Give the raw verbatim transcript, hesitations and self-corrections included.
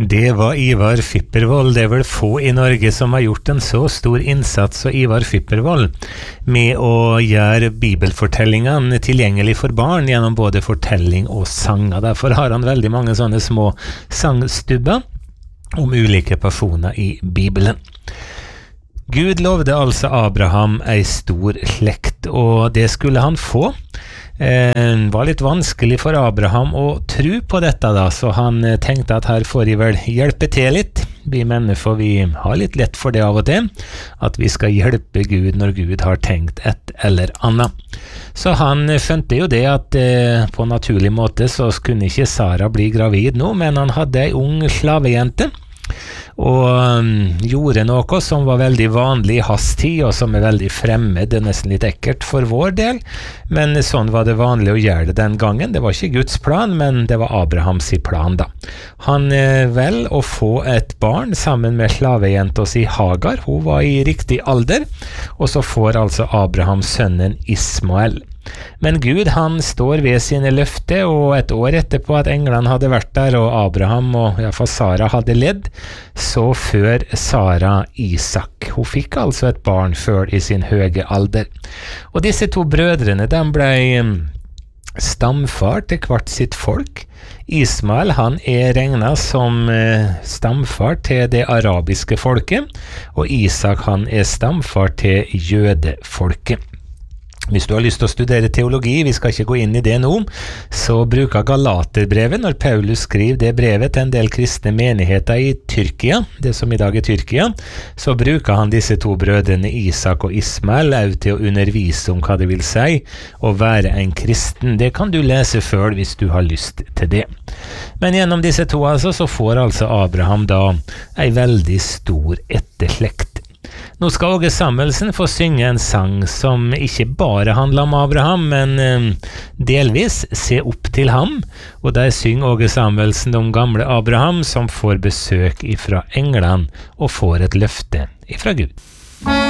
Det var Ivar Fyppervoll. Det er vel få i Norge som har gjort en så stor innsats som Ivar Fyppervoll med å gjøre bibelfortellingene tilgjengelig for barn gjennom både fortelling og sanger. Derfor har han veldig mange sånne små sangstubber om ulike personer i Bibelen. Gud lovde altså Abraham ei stor slekt, og det skulle han få. Det var litt vanskelig for Abraham å tro på dette da, så han tenkte at her får jeg vel hjelpe til litt. Vi mennesker, vi har litt lett for det av og til, at vi skal hjelpe Gud når Gud har tenkt et eller annet. Så han skjønte jo det at eh, på naturlig måte så kunne ikke Sara bli gravid nå, men han hadde ei ung slavejente, og um, gjorde noe som var veldig vanlig i hans tid, og som er veldig fremmed, nesten litt ekkelt for vår del, men sånn var det vanlig å gjøre det den gangen. Det var ikke Guds plan, men det var Abrahams plan da. Han eh, vel å få et barn sammen med slavejenta si Hagar. Hun var i riktig alder, og så får altså Abraham sønnen Ismael. Men Gud, han står ved sine løfter, og et år etterpå at englene hadde vært der, og Abraham og i hvert fall Sara hadde ledd, så før Sara Isak. Hun fikk altså et barn før i sin høye alder. Og disse to brødrene, de ble stamfar til hvert sitt folk. Ismael, han er regnet som stamfar til det arabiske folket, og Isak, han er stamfar til jødefolket. Hvis du har lyst til å studere teologi, vi skal ikke gå inn i det nå, så bruker Galaterbrevet, når Paulus skriver det brevet til en del kristne menigheter i Tyrkia, det som i dag er Tyrkia, så bruker han disse to brødrene Isak og Ismael også til å undervise om hva det vil si å være en kristen. Det kan du lese selv hvis du har lyst til det. Men gjennom disse to altså, så får altså Abraham da en veldig stor etterslekt. Nå skal Åge Samuelsen få synge en sang som ikke bare handler om Abraham, men eh, delvis se opp til ham, og der synger Åge Samuelsen om gamle Abraham som får besøk ifra England og får et løfte ifra Gud.